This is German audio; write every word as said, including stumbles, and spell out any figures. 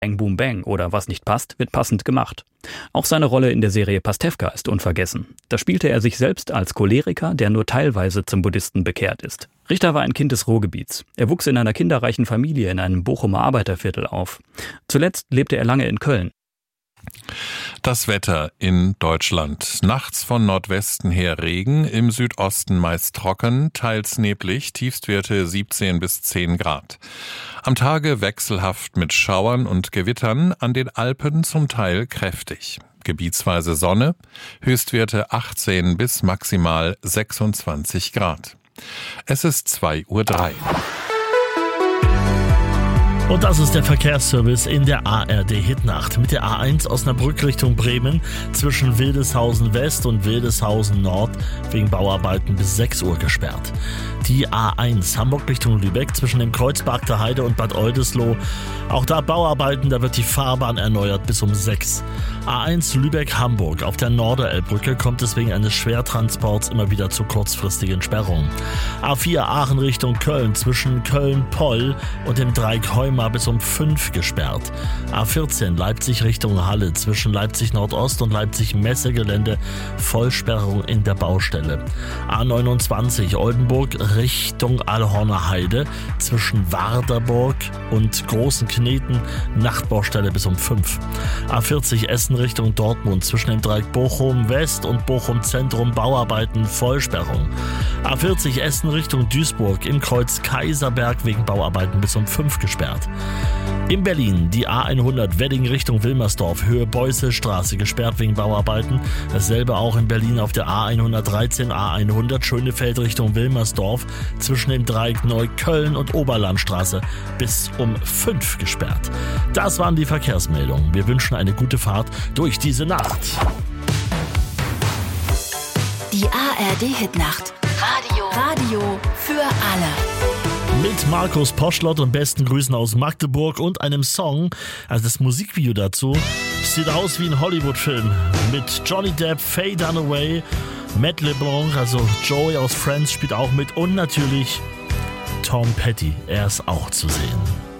Bang Boom Bang oder Was nicht passt, wird passend gemacht. Auch seine Rolle in der Serie Pastewka ist unvergessen. Da spielte er sich selbst als Choleriker, der nur teilweise zum Buddhisten bekehrt ist. Richter war ein Kind des Ruhrgebiets. Er wuchs in einer kinderreichen Familie in einem Bochumer Arbeiterviertel auf. Zuletzt lebte er lange in Köln. Das Wetter in Deutschland. Nachts von Nordwesten her Regen, im Südosten meist trocken, teils neblig, Tiefstwerte siebzehn bis zehn Grad. Am Tage wechselhaft mit Schauern und Gewittern, an den Alpen zum Teil kräftig. Gebietsweise Sonne, Höchstwerte achtzehn bis maximal sechsundzwanzig Grad. Es ist zwei Uhr drei. Und das ist der Verkehrsservice in der A R D-Hitnacht. Mit der A eins Osnabrück Richtung Bremen zwischen Wildeshausen West und Wildeshausen Nord wegen Bauarbeiten bis sechs Uhr gesperrt. Die A eins Hamburg Richtung Lübeck zwischen dem Kreuzberg der Heide und Bad Oldesloe. Auch da Bauarbeiten, da wird die Fahrbahn erneuert bis um sechs. A eins Lübeck-Hamburg. Auf der Norderelbbrücke kommt es wegen eines Schwertransports immer wieder zu kurzfristigen Sperrungen. A vier Aachen Richtung Köln zwischen Köln-Poll und dem Dreieck Heuma bis um fünf gesperrt. A vierzehn Leipzig Richtung Halle zwischen Leipzig Nordost und Leipzig Messegelände Vollsperrung in der Baustelle. A neunundzwanzig Oldenburg Richtung Allhorner Heide zwischen Warderburg und Großen Kneten Nachtbaustelle bis um fünf. A vierzig Essen Richtung Dortmund zwischen dem Dreieck Bochum West und Bochum Zentrum Bauarbeiten Vollsperrung. A vierzig Essen Richtung Duisburg im Kreuz Kaiserberg wegen Bauarbeiten bis um fünf gesperrt. In Berlin die A hundert Wedding Richtung Wilmersdorf, Höhe Beuselstraße gesperrt wegen Bauarbeiten. Dasselbe auch in Berlin auf der A hundertdreizehn, A hundert Schönefeld Richtung Wilmersdorf zwischen dem Dreieck Neukölln und Oberlandstraße bis um fünf gesperrt. Das waren die Verkehrsmeldungen. Wir wünschen eine gute Fahrt durch diese Nacht. Die A R D-Hitnacht. Radio. Radio für alle. Mit Markus Poschlott und besten Grüßen aus Magdeburg und einem Song, also das Musikvideo dazu, sieht aus wie ein Hollywood-Film mit Johnny Depp, Faye Dunaway, Matt LeBlanc, also Joey aus Friends spielt auch mit und natürlich Tom Petty, er ist auch zu sehen.